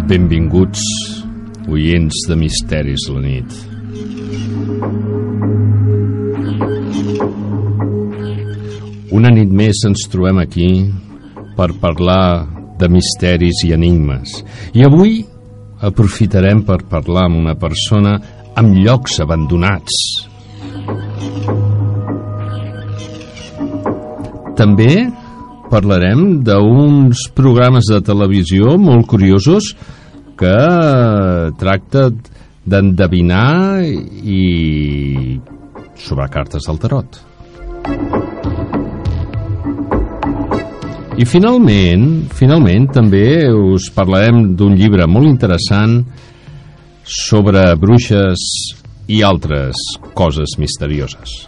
Benvinguts, oients de Misteris la nit. Una nit més ens trobem aquí per parlar de misteris i enigmes. I avui aprofitarem per parlar amb una persona amb llocs abandonats. També parlarem d'uns programes de televisió molt curiosos que tracta d'endevinar i sobre cartes del tarot. I finalment també us parlarem d'un llibre molt interessant sobre bruixes i altres coses misterioses.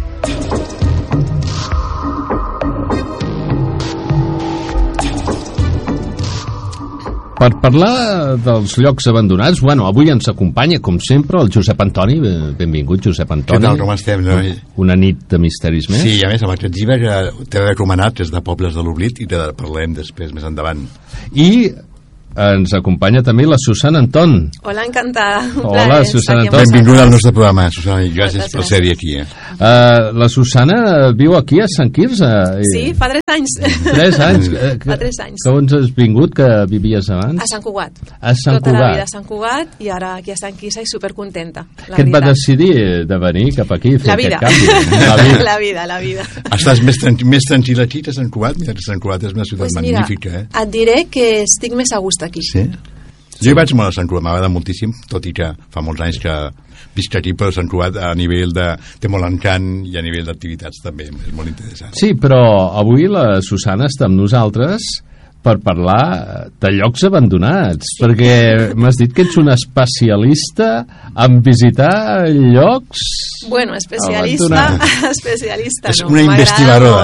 Per parlar dels llocs abandonats, avui ens acompanya, com sempre, el Josep Antoni. Benvingut, Josep Antoni. Què tal, com estem? Una nit de misteris més. Sí, a més, amb aquest llibre que t'he recomanat, és de Pobles de l'Oblit, i te parlarem després, més endavant. I ens acompanya també la Susana Anton. Hola, encantada. Hola, Susana Anton. Benvinguda al nostre programa, Susana, i gràcies per ser-hi aquí. La Susana viu aquí a Sant Quirze. Sí, fa 3 anys. 3 anys? Fa 3 anys. Que on has vingut, que vivies abans? A Sant Cugat. A Sant Cugat. Tota la vida a Sant Cugat i ara aquí a Sant Quirze i supercontenta. Què et va decidir de venir cap aquí? La vida. La vida. Estàs més tranquil aquí que a Sant Cugat? Mira, Sant Cugat és una ciutat magnífica. Et diré que estic més a gust aquí. Sí? Jo hi vaig molt a Sant Cugat, m'agrada moltíssim, tot i que fa molts anys que visc aquí, però Sant Cugat a nivell té molt encant i a nivell d'activitats també és molt interessant. Sí, però avui la Susana està amb nosaltres per parlar de llocs abandonats, perquè m'has dit que ets una especialista en visitar llocs... Bueno, especialista és no. Una investigadora,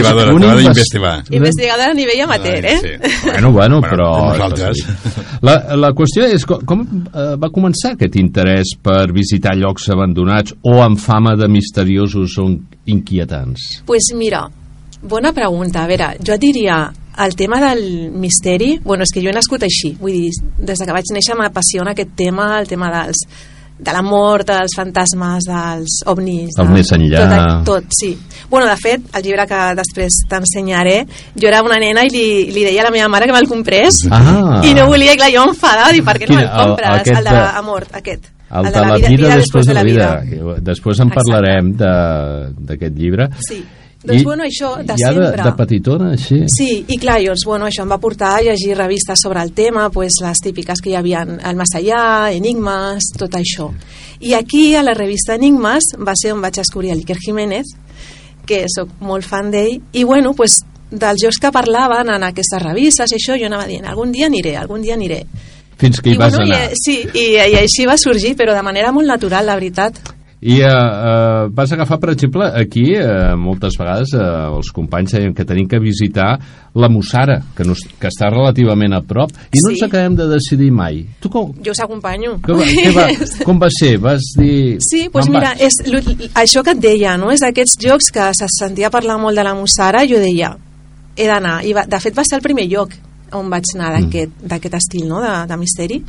investigadora a nivell amateur, Sí. Bueno, però... Nosaltres. La qüestió és com va començar aquest interès per visitar llocs abandonats o amb fama de misteriosos o inquietants? Pues mira, bona pregunta. A veure, jo diria... El tema del misteri, és que jo he nascut així, vull dir, des que vaig néixer m'apassiona aquest tema, el tema de la mort, dels fantasmes, dels ovnis... El més enllà... Tot, sí. De fet, el llibre que després t'ensenyaré, jo era una nena i li deia a la meva mare que me'l comprés i no volia, clar, jo m'enfadava, per què no me'l compres? El de la mort, aquest. El de la vida després de la vida. Després en parlarem d'aquest llibre. Sí. Doncs això, de sempre. De petitona, així. Sí, i clar, això em va portar a llegir revistes sobre el tema, les típiques que hi havia el Más Allá, Enigmes, tot això. I aquí, a la revista Enigmes, va ser on vaig descobrir l'Iker Jiménez, que sóc molt fan d'ell, i dels jocs que parlaven en aquestes revistes, jo anava dient, algun dia aniré. Fins que hi vas anar. Sí, i així va sorgir, però de manera molt natural, la veritat. I vas agafar, per exemple, aquí moltes vegades els companys deien que tenim que visitar la Mussara, que està relativament a prop, i no ens acabem de decidir mai. Tu com? Jo us acompanyo. Com va ser? Vas dir... Sí, mira, és això que et deia, no? És d'aquests jocs que se sentia parlar molt de la Mussara, jo deia, he d'anar. I de fet va ser el primer lloc on vaig anar d'aquest estil, no? de misteri.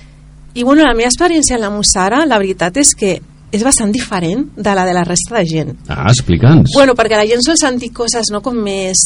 I la meva experiència en la Mussara, la veritat és que és bastant diferent de la resta de gent. Explica'ns. Perquè la gent sol sentir coses com més,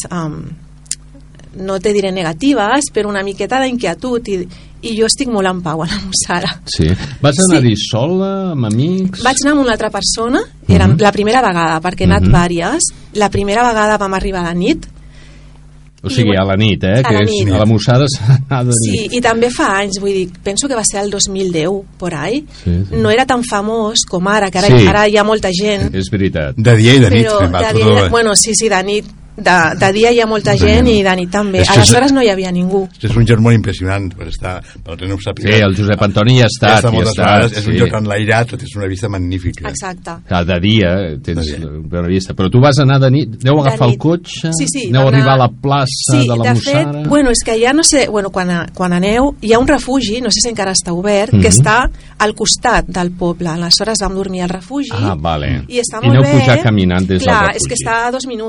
no te diré negatives, però una miqueta d'inquietud, i jo estic molt en pau a la Mussara. Sí. Vas anar-hi sola, amb amics? Vaig anar amb una altra persona, era la primera vegada, perquè he anat vàries. La primera vegada vam arribar a la nit. O sigui, a la nit, a la Mussara s'ha anat de nit. Sí, i també fa anys, penso que va ser el 2010, por ahí. Sí. No era tan famós com ara, que ara hi ha molta gent. És veritat. De dia i de nit. Sí, de nit. De dia hi ha molta gent i de nit també. Aleshores no hi havia ningú. És un lloc molt impressionant per estar, per que no ho sàpiga. Sí, el Josep Antoni hi ha estat. És un lloc enlairat, és una vista magnífica. Exacte. De dia tens una vista, però tu vas anar de nit, aneu a agafar el cotxe, aneu a arribar a la plaça de la Mussara. Sí, de fet, és que ja no sé, quan aneu, hi ha un refugi, no sé si encara està obert, que està al costat del poble. Aleshores vam dormir al refugi. Vale. I està molt bé. I aneu pujar caminant des del refugi. Clar, és que està a 2 minuts.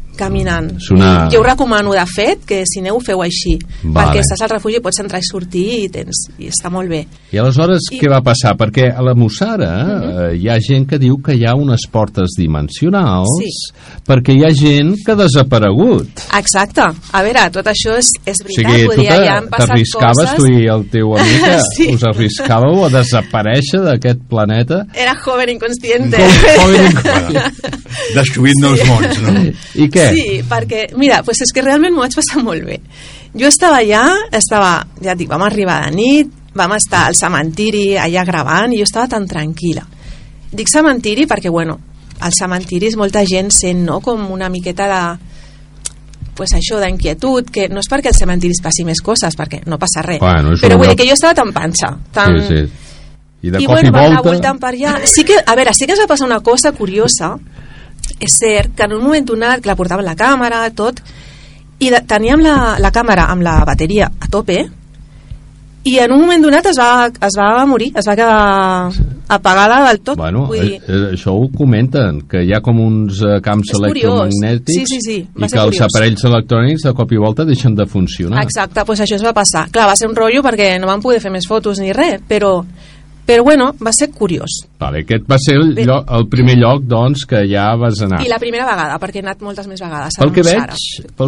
caminant. Una... Jo ho recomano, de fet, que si aneu feu així, perquè estàs al refugi, pots entrar i sortir i està molt bé. I aleshores què va passar? Perquè a la Mussara hi ha gent que diu que hi ha unes portes dimensionals, perquè hi ha gent que ha desaparegut. Exacte. A veure, tot això és veritat. O sigui, tu t'arriscaves, tu i el teu amic, sí. Us arriscàveu a desaparèixer d'aquest planeta? Era joven inconsciente. Joven inconsciente. Destruint nous mons, no? I què? Sí, perquè, mira, pues és que realment m'ho vaig passar molt bé. Jo estava allà, ja et dic, vam arribar de nit, vam estar al cementiri allà gravant i jo estava tan tranquil·la. Dic cementiri perquè, bueno, al cementiri molta gent sent, no?, com una miqueta de... pues això, d'inquietud, que no és perquè al cementiri es passi més coses, perquè no passa res. Bueno, però vull dir que jo estava tan panxa, tan... Sí. I de I cop bueno, i volta... voltant per allà. Sí que, a veure, sí que es va passar una cosa curiosa. És cert que en un moment donat, que la portaven la càmera, tot, i teníem la càmera amb la bateria a tope, i en un moment donat es va morir, es va quedar apagada del tot. Bueno, vull dir... això ho comenten, que hi ha com uns camps electromagnètics sí. i que els aparells electrònics de cop i volta deixen de funcionar. Exacte, doncs això es va passar. Clar, va ser un rotllo perquè no vam poder fer més fotos ni res, però bueno, va ser curiós. Vale, aquest va ser el primer lloc, doncs, que ja vas anar. I la primera vegada, perquè he anat moltes més vegades a Pel que Mussara. veig,